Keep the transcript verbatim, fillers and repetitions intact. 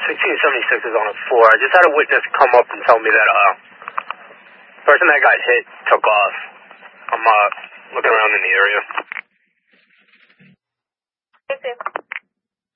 sixteen seventy-six is on a four. I just had a witness come up and tell me that uh, the person that got hit took off. I'm uh, looking around in the area. Six, six.